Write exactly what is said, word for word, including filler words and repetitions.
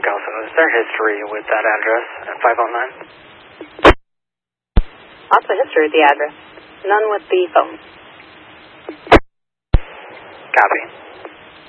Galveston. Is there history with that address at five oh nine? Lots of history with the address. None with the phone. Copy.